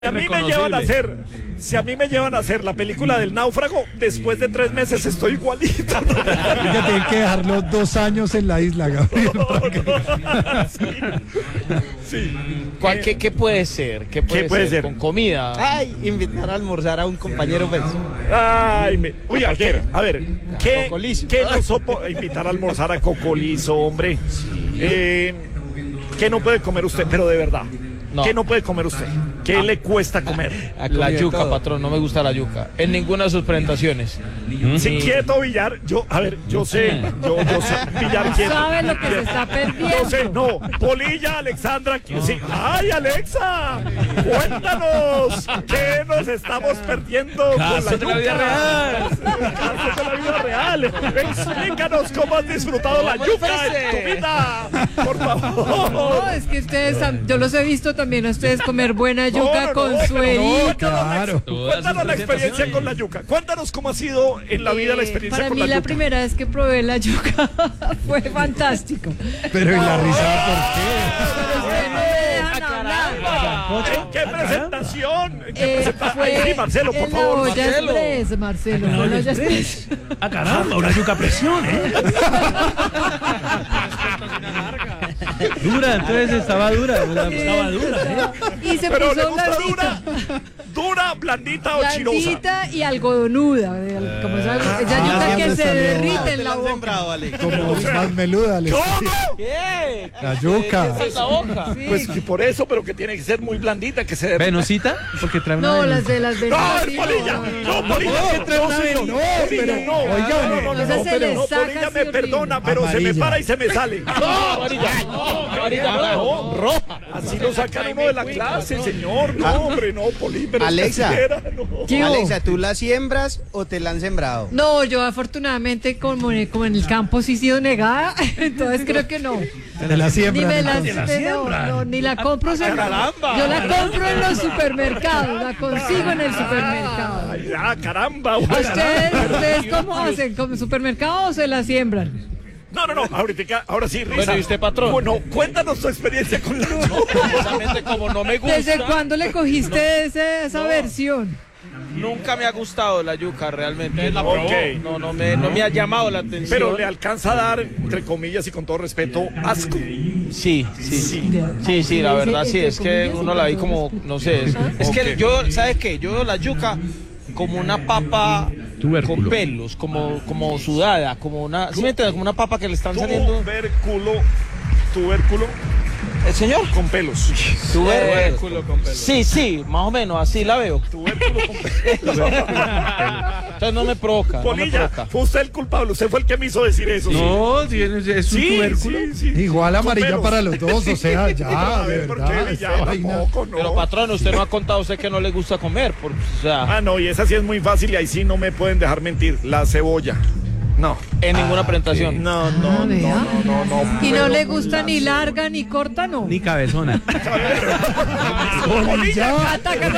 Si a mí me llevan a hacer la película del náufrago, después de 3 meses estoy igualito. Ya tienen que dejarlo 2 años en la isla, Gabriel. Sí. ¿Qué puede ser? ¿Qué puede ser? Con comida. Ay, invitar a almorzar a un compañero. Pues. Uy, a ver, ¿qué no invitar a almorzar a Cocolizo, hombre? ¿Qué no puede comer usted? Pero de verdad. No. ¿Qué no puede comer usted? ¿Qué le cuesta comer? La yuca, patrón, no me gusta la yuca. En ninguna de sus presentaciones. Si quieto, Villar, yo sé, Villar quieto. ¿Sabe lo que se está perdiendo? Yo sé, no, Polilla, Alexandra, sí. ¡Ay, Alexa! Cuéntanos, ¿qué nos estamos perdiendo Casos con la de yuca? la vida real. Casos de la vida real. Explícanos cómo has disfrutado la yuca en tu vida, por favor. No, es que ustedes, yo los he visto también a ustedes comer buena yuca con suerito. Claro. Cuéntanos la experiencia con la yuca. Cuéntanos cómo ha sido en la vida la experiencia para con mí la yuca. la primera vez que probé la yuca fue fantástico. Pero ¿y la risa por qué? Pero ustedes no me dejan hablar. ¿En qué presentación? ¿En qué presentación? Ay, sí, Marcelo, por en favor. la olla express, Marcelo. En la olla express. ¡Ah, caramba! Una yuca a presión, ¿eh? Dura, entonces estaba dura. Estaba dura, ¿eh? Y se Pero le puso gusta blandita. dura, blandita o chirosa. Blandita y algodonuda. Como esa yuca que se derrite en la boca. Sembrado, Alex. Como más meluda, Alex. ¿Qué? La yuca. ¿Es la boca? Sí. Pues que por eso, pero que tiene que ser muy blandita, que se derrita. ¿Venosita? Porque trae una No, venosita. las ¡No, venas. es Polilla! ¡No, Polilla! No, pero oiga, No, Esa se le saca Polilla así me horrible. perdona, pero se Amarilla. me para y se me sale. Amarilla, No, roja. Así lo sacan uno de la clase, señor. No, hombre, no, Poli, pero Alexa. es que así era, no. ¿Qué hubo? Alexa, ¿tú la siembras o te la han sembrado? No, yo afortunadamente como en el campo sí he sido negada, entonces creo que no. de la Ni siembra. me la, entonces. no, ni la compro. Caramba. Yo la compro en los supermercados, la consigo en el supermercado. Ay, ya, caramba. ¿Ustedes cómo hacen? ¿Con supermercado o se la siembran? No, ahora sí, Risa. Bueno, ¿y usted, patrón? Bueno, cuéntanos tu experiencia con la Precisamente como no me gusta. ¿Desde cuándo le cogiste esa versión? Nunca me ha gustado la yuca, realmente. Ok. No me ha llamado la atención. Pero le alcanza a dar, entre comillas y con todo respeto, asco. Sí, la verdad sí, es que uno la vi como, no sé, es que yo, ¿sabes qué? Yo veo la yuca como una papa con pelos, como sudada, como una, ¿sí me entiendes? Como una papa que le están saliendo. Tubérculo ¿El señor? con pelos. Tubérculo con pelos. Sí, más o menos, así la veo. Tubérculo con pelos. Entonces no me provoca. Polilla, fue usted el culpable, usted fue el que me hizo decir eso. No, es un tubérculo. Sí. Igual amarilla Con pelos. para los dos, o sea, ya, A de ver, ¿por verdad. qué? Ya, esta vaina. tampoco, no. Pero patrón, usted no ha contado a usted que no le gusta comer, o sea, Ah, no, y esa sí es muy fácil y ahí sí no me pueden dejar mentir. La cebolla. No. en ninguna presentación. No. ¿Y no pero le gusta ni larga ni corta, no? Ni cabezona. Polilla. Atácate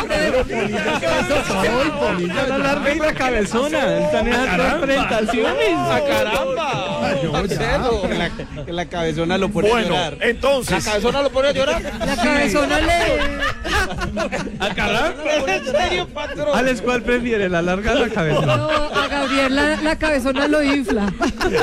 La larga y la cabezona. Están en las presentaciones. ¡Ah, caramba! No, ya. Que la cabezona lo pone a Bueno, llorar. ¿La entonces. cabezona lo pone a llorar? La cabezona le... ¡Ah, caramba! ¿En serio, patrón? Alex, ¿cuál prefiere? ¿La larga o la cabezona? No, a Gabriel la cabezona lo infla.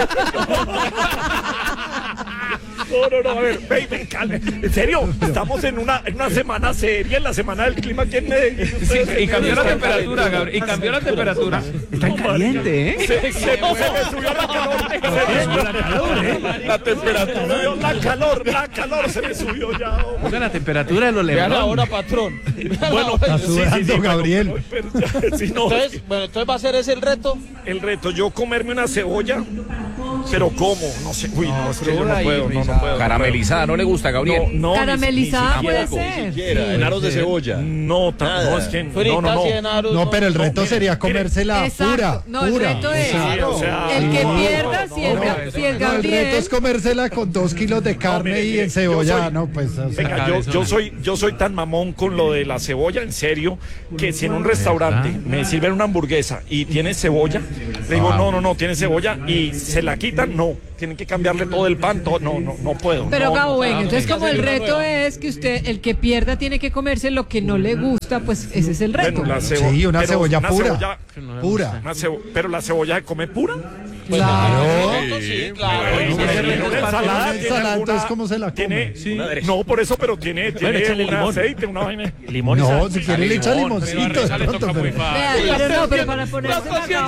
No, a ver, baby, calme. En serio, estamos en una semana seria, en la semana del clima aquí en Medellín. Y cambió la temperatura, Gabriel. Y cambió la temperatura. Está caliente, ¿eh? Se me subió la calor. La temperatura, la calor se me subió ya. hombre. Oiga, la temperatura de los Vean Lebron. ahora, patrón. Bueno, Está sudando, Gabriel. Sí, no. Entonces va a ser ese el reto. El reto, yo comerme una cebolla, pero ¿cómo? No sé, uy, no, es que yo no puedo, no puedo. Caramelizada, ¿no le gusta, Gabriel? No, Caramelizada ni puede siquiera. ser. En aros de cebolla. No, es que no. No, pero el reto sería comérsela pura. Exacto. No, el pura. reto es O sea, el que no, pierda si es No, el Gabriel. reto es comérsela con 2 kilos de carne mire, y mire, en cebolla, yo soy- no, pues. O sea, Venga, yo soy tan mamón con lo de la cebolla, en serio, que si en un restaurante me sirven una hamburguesa y tiene cebolla, le digo, no, tiene cebolla y se la quito. quitan, no. Tienen que cambiarle todo el pan, todo, no puedo. Pero no, Gabo, no, venga, no, entonces no, como el no, reto es que usted, el que pierda tiene que comerse lo que no le gusta, pues ese es el reto. Bueno, Sí, una cebolla pura. Pura. Pero la cebolla se come pura. Claro. Sí, claro. Una ensalada, entonces, ¿cómo se la come? No, por eso, pero tiene échale un limón. aceite, una vaina. Limón y No, sal. si quiere le echa limoncito de pronto, pero... Vea, pero para ponerse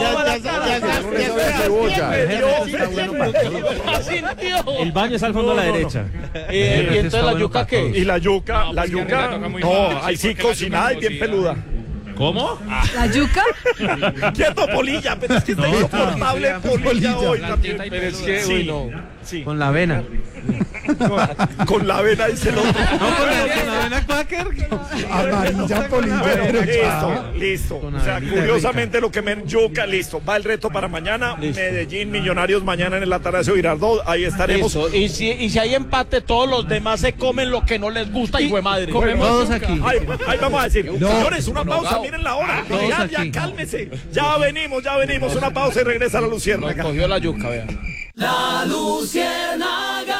El baño es al fondo a la derecha. ¿Y entonces la yuca qué? Y la yuca, no, ahí sí cocinada y bien peluda. ¿Cómo? ¿La yuca? Quieto, Polilla, pero es que está insoportable Polilla hoy también. Pero es que, Sí, uy, no. sí. Con la avena. Con la avena dice el otro. con la avena quaker. Amarilla, Polilla. Listo. O sea, curiosamente lo que me yuca, listo. Va el reto para mañana. Medellín, Millonarios mañana en el Atanasio Girardot. Ahí estaremos. Eso. Y si hay empate, todos los demás se comen lo que no les gusta, hijo de madre. Comemos todos aquí. Ahí vamos a decir, señores, una pausa, miren la hora. Ya, cálmese. Ya venimos. Una pausa y regresa la Luciérnaga. Cogió la yuca, vea. La Luciérnaga.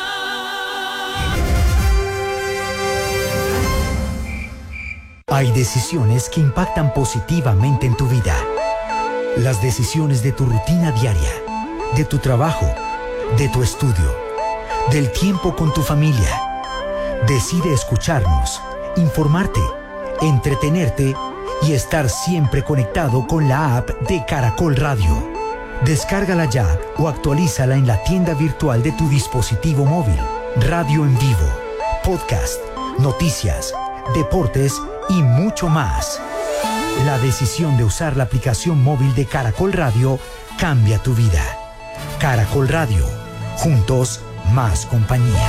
Hay decisiones que impactan positivamente en tu vida. Las decisiones de tu rutina diaria, de tu trabajo, de tu estudio, del tiempo con tu familia. Decide escucharnos, informarte, entretenerte y estar siempre conectado con la app de Caracol Radio. Descárgala ya o actualízala en la tienda virtual de tu dispositivo móvil. Radio en vivo, podcast, noticias, deportes y mucho más. La decisión de usar la aplicación móvil de Caracol Radio cambia tu vida. Caracol Radio, juntos más compañía.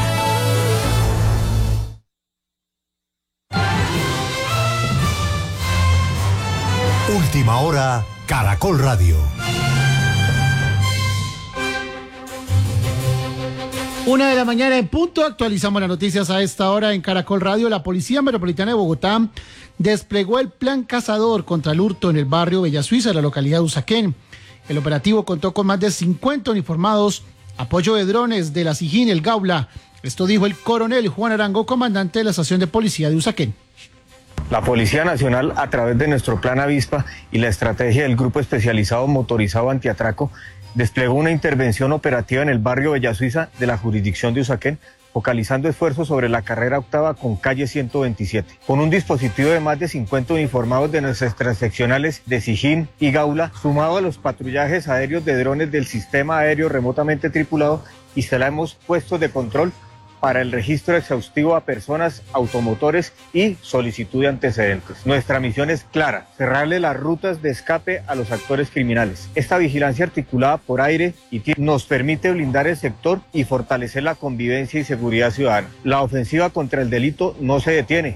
Última hora, Caracol Radio. 1 de la mañana en punto, actualizamos las noticias a esta hora en Caracol Radio. La Policía Metropolitana de Bogotá desplegó el plan cazador contra el hurto en el barrio Bella Suiza de la localidad de Usaquén. El operativo contó con más de 50 uniformados, apoyo de drones de la SIJIN, el Gaula. Esto dijo el coronel Juan Arango, comandante de la estación de policía de Usaquén. La Policía Nacional, a través de nuestro plan Avispa y la estrategia del Grupo Especializado Motorizado Antiatraco, desplegó una intervención operativa en el barrio Bella Suiza de la jurisdicción de Usaquén, focalizando esfuerzos sobre la carrera octava con calle 127. Con un dispositivo de más de 50 uniformados de nuestras transeccionales de SIJIN y Gaula, sumado a los patrullajes aéreos de drones del sistema aéreo remotamente tripulado, instalamos puestos de control para el registro exhaustivo a personas, automotores y solicitud de antecedentes. Nuestra misión es clara: cerrarle las rutas de escape a los actores criminales. Esta vigilancia articulada por aire y tierra nos permite blindar el sector y fortalecer la convivencia y seguridad ciudadana. La ofensiva contra el delito no se detiene.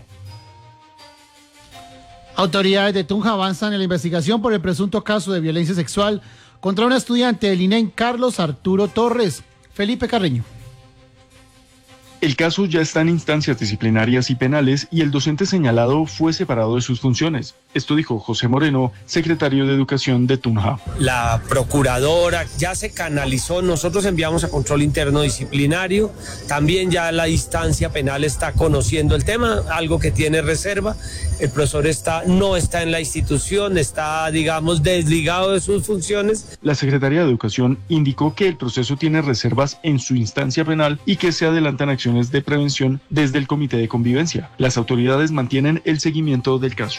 Autoridades de Tunja avanzan en la investigación por el presunto caso de violencia sexual contra un estudiante del INEM, Carlos Arturo Torres. Felipe Carreño. El caso ya está en instancias disciplinarias y penales y el docente señalado fue separado de sus funciones. Esto dijo José Moreno, secretario de Educación de Tunja. La procuradora ya se canalizó, nosotros enviamos a control interno disciplinario, también ya la instancia penal está conociendo el tema, algo que tiene reserva. El profesor no está en la institución, está, digamos, desligado de sus funciones. La Secretaría de Educación indicó que el proceso tiene reservas en su instancia penal y que se adelantan acciones de prevención desde el Comité de Convivencia. Las autoridades mantienen el seguimiento del caso.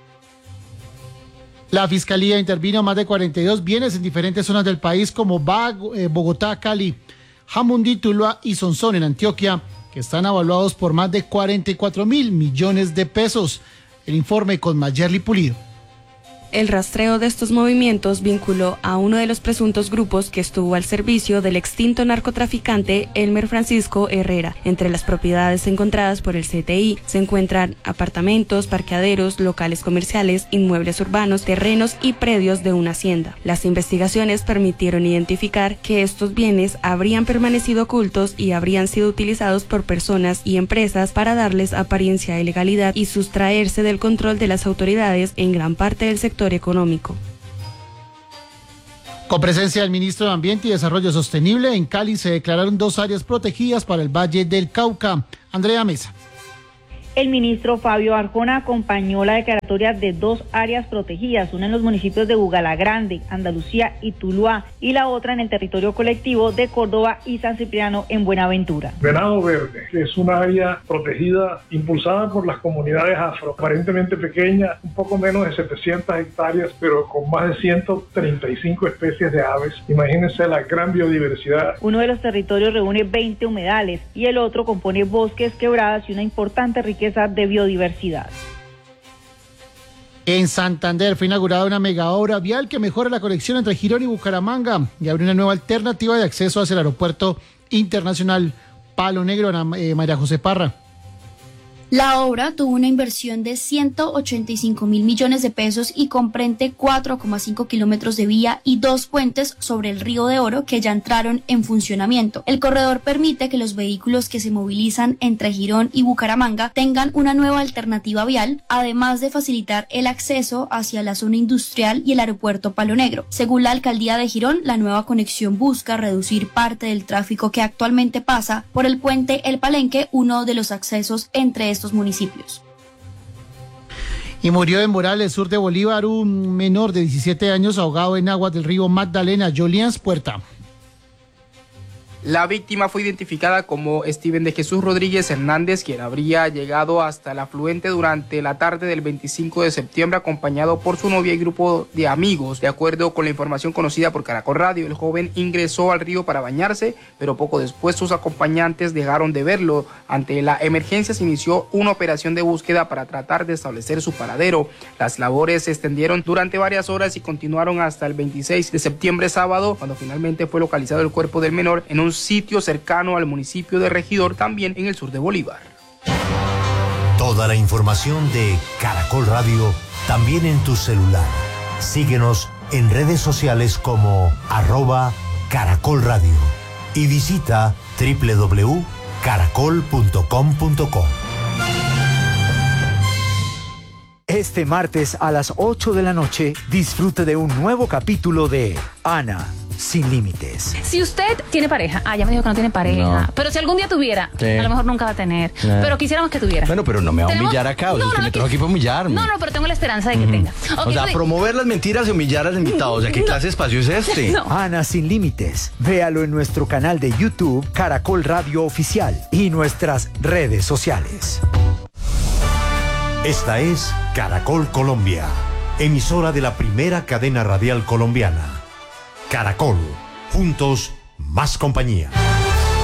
La Fiscalía intervino más de 42 bienes en diferentes zonas del país como Bogotá, Cali, Jamundí, Tuluá y Sonsón en Antioquia, que están evaluados por más de 44.000 millones de pesos. El informe con Mayerly Pulido. El rastreo de estos movimientos vinculó a uno de los presuntos grupos que estuvo al servicio del extinto narcotraficante Elmer Francisco Herrera. Entre las propiedades encontradas por el CTI se encuentran apartamentos, parqueaderos, locales comerciales, inmuebles urbanos, terrenos y predios de una hacienda. Las investigaciones permitieron identificar que estos bienes habrían permanecido ocultos y habrían sido utilizados por personas y empresas para darles apariencia de legalidad y sustraerse del control de las autoridades en gran parte del sector económico. Con presencia del ministro de Ambiente y Desarrollo Sostenible, en Cali se declararon 2 áreas protegidas para el Valle del Cauca. Andrea Mesa. El ministro Fabio Arjona acompañó la declaratoria de 2 áreas protegidas, una en los municipios de Bugalagrande, Andalucía y Tuluá, y la otra en el territorio colectivo de Córdoba y San Cipriano en Buenaventura. Venado Verde, que es un área protegida impulsada por las comunidades afro, aparentemente pequeña, un poco menos de 700 hectáreas, pero con más de 135 especies de aves. Imagínense la gran biodiversidad. Uno de los territorios reúne 20 humedales y el otro compone bosques, quebradas y una importante riqueza de biodiversidad. En Santander fue inaugurada una mega obra vial que mejora la conexión entre Girón y Bucaramanga y abre una nueva alternativa de acceso hacia el aeropuerto internacional Palo Negro. María José Parra. La obra tuvo una inversión de 185.000 millones de pesos y comprende 4,5 kilómetros de vía y 2 puentes sobre el Río de Oro que ya entraron en funcionamiento. El corredor permite que los vehículos que se movilizan entre Girón y Bucaramanga tengan una nueva alternativa vial, además de facilitar el acceso hacia la zona industrial y el aeropuerto Palo Negro. Según la alcaldía de Girón, la nueva conexión busca reducir parte del tráfico que actualmente pasa por el puente El Palenque, uno de los accesos entre estos municipios. Y murió en Morales, sur de Bolívar, un menor de 17 años ahogado en aguas del río Magdalena. Jolians Puerta. La víctima fue identificada como Steven de Jesús Rodríguez Hernández, quien habría llegado hasta el afluente durante la tarde del 25 de septiembre acompañado por su novia y grupo de amigos. De acuerdo con la información conocida por Caracol Radio, el joven ingresó al río para bañarse, pero poco después sus acompañantes dejaron de verlo. Ante la emergencia se inició una operación de búsqueda para tratar de establecer su paradero. Las labores se extendieron durante varias horas y continuaron hasta el 26 de septiembre, sábado, cuando finalmente fue localizado el cuerpo del menor en un sitio cercano al municipio de Regidor, también en el sur de Bolívar. Toda la información de Caracol Radio también en tu celular. Síguenos en redes sociales como @Caracol Radio y visita www.caracol.com.co. Este martes a las 8 de la noche, disfrute de un nuevo capítulo de Ana Sin Límites. Si usted tiene pareja, ya me dijo que no tiene pareja, No. pero si algún día tuviera, Sí. a lo mejor nunca va a tener, pero quisiéramos que tuviera. Bueno, pero no me va a humillar acá, o sea, que me trajo aquí para humillarme. No, pero tengo la esperanza de que tenga. O sea, promover las mentiras y humillar al invitado, o sea, ¿qué clase de espacio es este? Ana Sin Límites. Véalo en nuestro canal de YouTube, Caracol Radio Oficial, y nuestras redes sociales. Esta es Caracol Colombia, emisora de la primera cadena radial colombiana. Caracol, juntos, más compañía.